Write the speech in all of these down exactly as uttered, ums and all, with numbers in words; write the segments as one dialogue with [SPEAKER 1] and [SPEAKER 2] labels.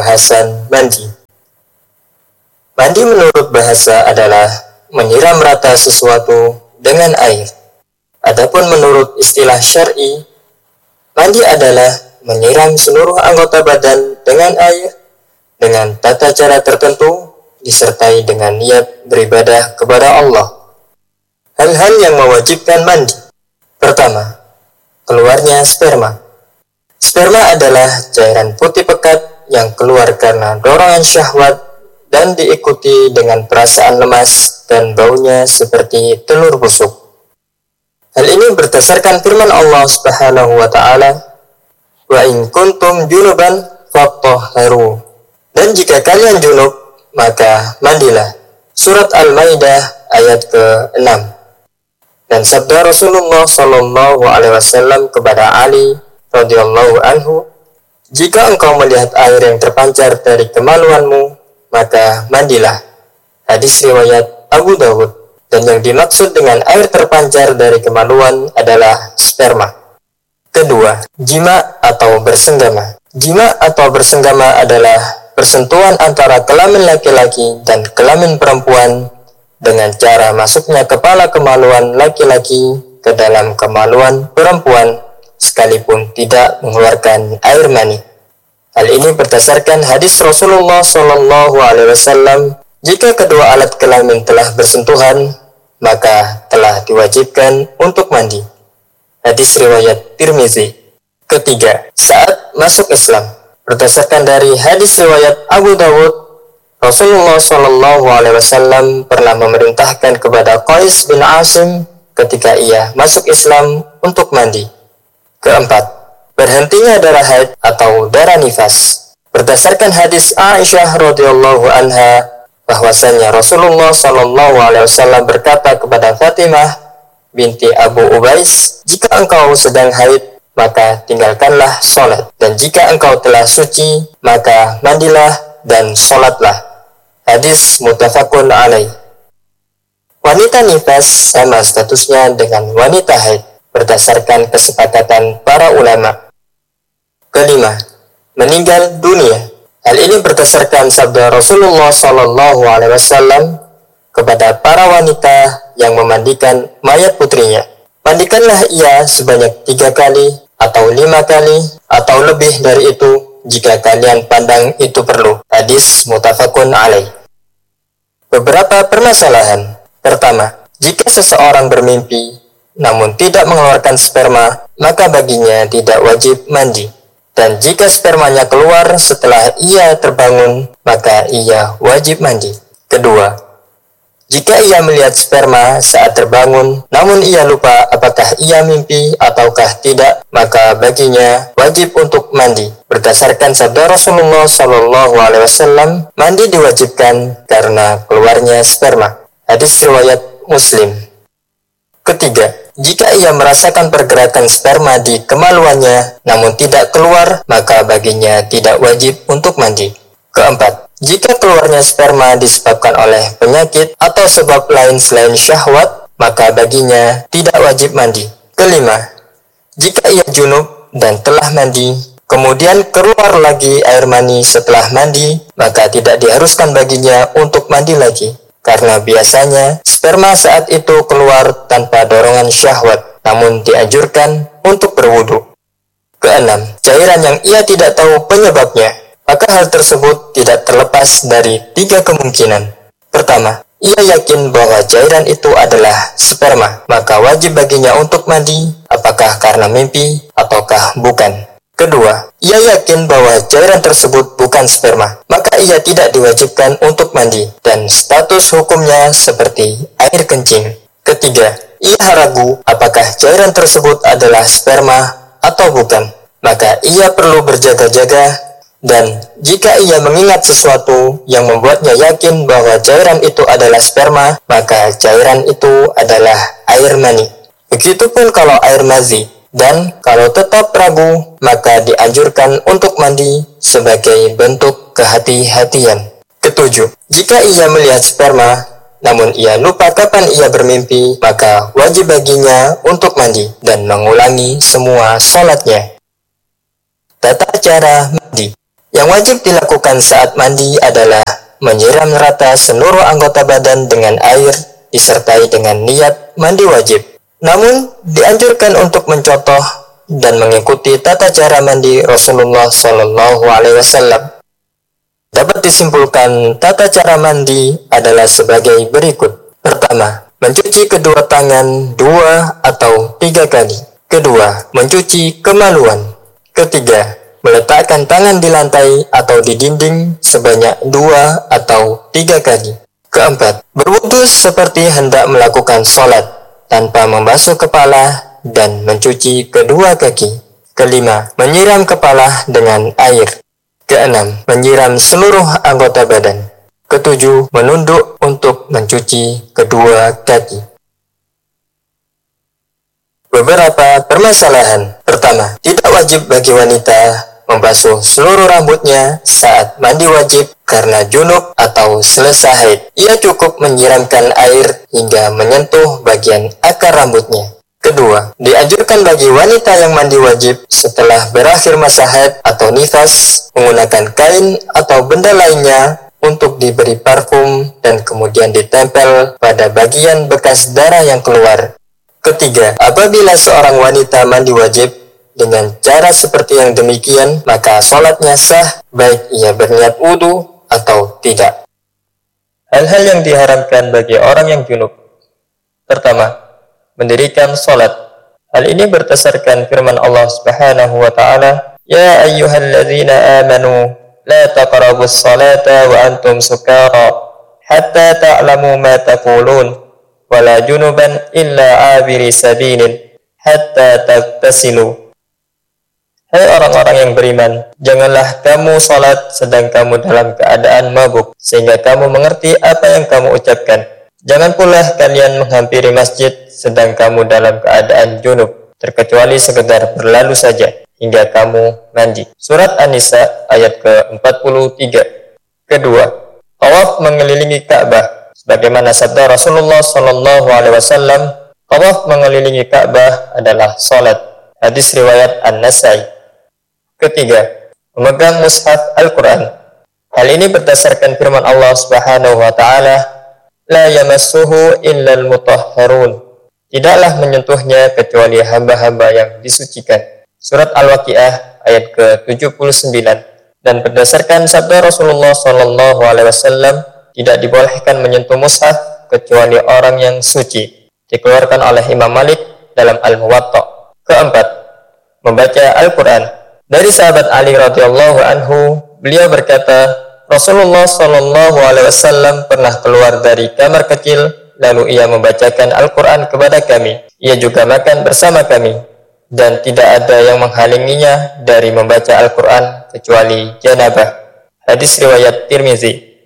[SPEAKER 1] pembahasan mandi. Mandi menurut bahasa adalah menyiram rata sesuatu dengan air. Adapun menurut istilah syar'i, mandi adalah menyiram seluruh anggota badan dengan air dengan tata cara tertentu disertai dengan niat beribadah kepada Allah. Hal-hal yang mewajibkan mandi. Pertama, keluarnya sperma. Sperma adalah cairan putih pekat yang keluar karena dorongan syahwat dan diikuti dengan perasaan lemas dan baunya seperti telur busuk. Hal ini berdasarkan firman Allah Subhanahu wa taala, "Wa in kuntum junuban fattahharu." Dan jika kalian junub, maka mandilah. Surat Al-Maidah ayat ke-enam. Dan sabda Rasulullah sallallahu alaihi wasallam kepada Ali radhiyallahu anhu, "Jika engkau melihat air yang terpancar dari kemaluanmu, maka mandilah." Hadis riwayat Abu Dawud. Dan yang dimaksud dengan air terpancar dari kemaluan adalah sperma. Kedua, jima atau bersenggama. Jima atau bersenggama adalah persentuhan antara kelamin laki-laki dan kelamin perempuan dengan cara masuknya kepala kemaluan laki-laki ke dalam kemaluan perempuan sekalipun tidak mengeluarkan air mani. Hal ini berdasarkan hadis Rasulullah shallallahu alaihi wasallam, jika kedua alat kelamin telah bersentuhan, maka telah diwajibkan untuk mandi. Hadis riwayat Tirmizi. Ketiga, saat masuk Islam. Berdasarkan dari hadis riwayat Abu Dawud, Rasulullah shallallahu alaihi wasallam pernah memerintahkan kepada Qais bin Asim ketika ia masuk Islam untuk mandi. Keempat, berhentinya darah haid atau darah nifas. Berdasarkan hadis Aisyah radhiyallahu anha bahwasanya Rasulullah shallallahu alaihi wasallam berkata kepada Fatimah binti Abu Ubais, "Jika engkau sedang haid, maka tinggalkanlah sholat, dan jika engkau telah suci, maka mandilah dan sholatlah." Hadis muttafaqun alaih. Wanita nifas sama statusnya dengan wanita haid berdasarkan kesepakatan para ulama. Kelima, meninggal dunia. Hal ini berdasarkan sabda Rasulullah shallallahu alaihi wasallam kepada para wanita yang memandikan mayat putrinya. Mandikanlah ia sebanyak tiga kali atau lima kali atau lebih dari itu jika kalian pandang itu perlu. Hadis muttafaqun alaih. Beberapa permasalahan. Pertama, jika seseorang bermimpi namun tidak mengeluarkan sperma, maka baginya tidak wajib mandi. Dan jika spermanya keluar setelah ia terbangun, maka ia wajib mandi. Kedua, jika ia melihat sperma saat terbangun, namun ia lupa apakah ia mimpi ataukah tidak, maka baginya wajib untuk mandi. Berdasarkan sabda Rasulullah shallallahu alaihi wasallam, mandi diwajibkan karena keluarnya sperma. Hadis riwayat Muslim. Ketiga, jika ia merasakan pergerakan sperma di kemaluannya namun tidak keluar, maka baginya tidak wajib untuk mandi. Keempat, jika keluarnya sperma disebabkan oleh penyakit atau sebab lain selain syahwat, maka baginya tidak wajib mandi. Kelima, jika ia junub dan telah mandi, kemudian keluar lagi air mani setelah mandi, maka tidak diharuskan baginya untuk mandi lagi. Karena biasanya sperma saat itu keluar tanpa dorongan syahwat, namun dianjurkan untuk berwudu. Keenam, cairan yang ia tidak tahu penyebabnya, maka hal tersebut tidak terlepas dari tiga kemungkinan. Pertama, ia yakin bahwa cairan itu adalah sperma, maka wajib baginya untuk mandi, apakah karena mimpi ataukah bukan. Kedua, ia yakin bahwa cairan tersebut bukan sperma, maka ia tidak diwajibkan untuk mandi, dan status hukumnya seperti air kencing. Ketiga, ia ragu apakah cairan tersebut adalah sperma atau bukan, maka ia perlu berjaga-jaga, dan jika ia mengingat sesuatu yang membuatnya yakin bahwa cairan itu adalah sperma, maka cairan itu adalah air mani. Begitupun kalau air mazi. Dan kalau tetap ragu, maka dianjurkan untuk mandi sebagai bentuk kehati-hatian. Ketujuh, jika ia melihat sperma, namun ia lupa kapan ia bermimpi, maka wajib baginya untuk mandi dan mengulangi semua sholatnya. Tata cara mandi. Yang wajib dilakukan saat mandi adalah menyiram rata seluruh anggota badan dengan air disertai dengan niat mandi wajib. Namun, dianjurkan untuk mencontoh dan mengikuti tata cara mandi Rasulullah Shallallahu Alaihi Wasallam. Dapat disimpulkan, tata cara mandi adalah sebagai berikut. Pertama, mencuci kedua tangan dua atau tiga kali. Kedua, mencuci kemaluan. Ketiga, meletakkan tangan di lantai atau di dinding sebanyak dua atau tiga kali. Keempat, berwudu seperti hendak melakukan sholat tanpa membasuh kepala dan mencuci kedua kaki. Kelima, menyiram kepala dengan air. Keenam, menyiram seluruh anggota badan. Ketujuh, menunduk untuk mencuci kedua kaki. Beberapa permasalahan. Pertama, tidak wajib bagi wanita membasuh seluruh rambutnya saat mandi wajib karena junub atau selesai haid. Ia cukup menyiramkan air hingga menyentuh bagian akar rambutnya. Kedua, dianjurkan bagi wanita yang mandi wajib setelah berakhir masa haid atau nifas menggunakan kain atau benda lainnya untuk diberi parfum dan kemudian ditempel pada bagian bekas darah yang keluar. Ketiga, apabila seorang wanita mandi wajib dengan cara seperti yang demikian, maka sholatnya sah baik ia berniat wudu atau tidak. Hal-hal yang diharamkan bagi orang yang junub. Pertama, mendirikan sholat. Hal ini berdasarkan firman Allah Subhanahu wa taala, "Ya ayyuhalladzina amanu la taqrabus salata wa antum sukara hatta ta'lamu ma taqulun wala junuban illa abiri sabilin hatta tagtasilu." Hai orang-orang yang beriman, janganlah kamu salat sedang kamu dalam keadaan mabuk, sehingga kamu mengerti apa yang kamu ucapkan. Jangan pula kalian menghampiri masjid sedang kamu dalam keadaan junub, terkecuali sekedar berlalu saja hingga kamu mandi. Surat An-Nisa ayat ke empat puluh tiga. Kedua, tawaf mengelilingi Ka'bah. Sebagaimana sabda Rasulullah Shallallahu Alaihi Wasallam, tawaf mengelilingi Ka'bah adalah salat. Hadis riwayat An-Nasai. Ketiga, memegang mushaf Al-Quran. Hal ini berdasarkan firman Allah Subhanahu wa taala, "La yamassuhu illal mutahharun." Tidaklah menyentuhnya kecuali hamba-hamba yang disucikan. Surat Al-Waqiah ayat ke tujuh puluh sembilan. Dan berdasarkan sabda Rasulullah Shallallahu Alaihi Wasallam, tidak dibolehkan menyentuh mushaf kecuali orang yang suci. Dikeluarkan oleh Imam Malik dalam Al-Muwatta. Keempat, membaca Al-Quran. Dari sahabat Ali radhiyallahu anhu, beliau berkata, Rasulullah Shallallahu Alaihi Wasallam pernah keluar dari kamar kecil, lalu ia membacakan Al-Quran kepada kami. Ia juga makan bersama kami, dan tidak ada yang menghalanginya dari membaca Al-Quran kecuali janabah. Hadis riwayat Tirmizi.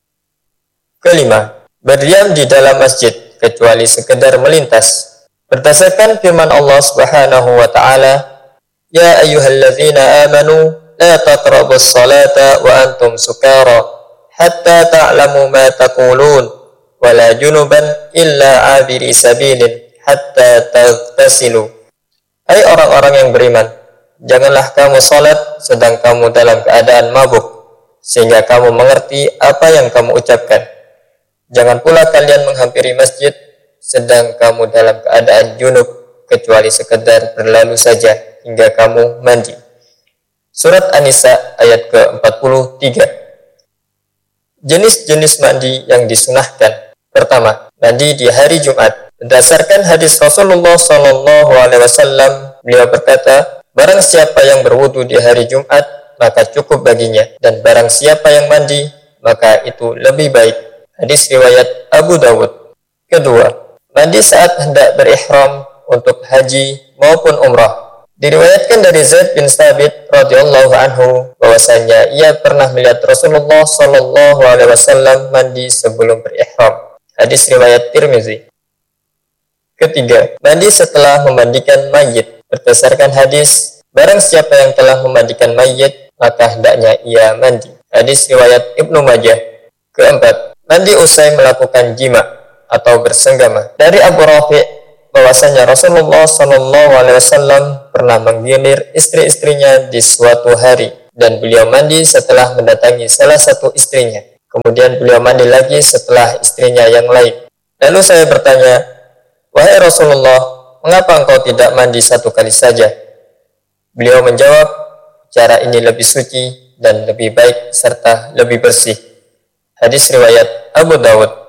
[SPEAKER 1] Kelima, berdiam di dalam masjid kecuali sekedar melintas. Berdasarkan firman Allah Subhanahu wa taala, "Ya ayyuhalladzina amanu la taqrabus salata wa antum sukara hatta ta'lamu ma taqulun wala junuban illa abiri sabilin hatta tagtasilu." Hai orang-orang yang beriman, janganlah kamu salat sedang kamu dalam keadaan mabuk, sehingga kamu mengerti apa yang kamu ucapkan. Jangan pula kalian menghampiri masjid sedang kamu dalam keadaan junub, kecuali sekedar berlalu saja hingga kamu mandi. Surat An-Nisa ayat ke empat puluh tiga. Jenis-jenis mandi yang disunahkan. Pertama, mandi di hari Jumat. Berdasarkan hadis Rasulullah Shallallahu Alaihi Wasallam, beliau berkata, barang siapa yang berwudu di hari Jumat, maka cukup baginya, dan barang siapa yang mandi, maka itu lebih baik. Hadis riwayat Abu Dawud. Kedua, mandi saat hendak berihram untuk haji maupun umrah. Diriwayatkan dari Zaid bin Thabit radhiyallahu anhu bahwasanya ia pernah melihat Rasulullah Shallallahu Alaihi Wasallam mandi sebelum berihram. Hadis riwayat Tirmizi. Ketiga, mandi setelah memandikan mayit. Berdasarkan hadis, barang siapa yang telah memandikan mayit, maka hendaknya ia mandi. Hadis riwayat Ibnu Majah. Keempat, mandi usai melakukan jima atau bersenggama. Dari Abu Rafi' bahwasanya Rasulullah Shallallahu Alaihi Wasallam pernah menggilir istri-istrinya di suatu hari, dan beliau mandi setelah mendatangi salah satu istrinya. Kemudian beliau mandi lagi setelah istrinya yang lain. Lalu saya bertanya, wahai Rasulullah, mengapa engkau tidak mandi satu kali saja? Beliau menjawab, cara ini lebih suci dan lebih baik serta lebih bersih. Hadis riwayat Abu Dawud.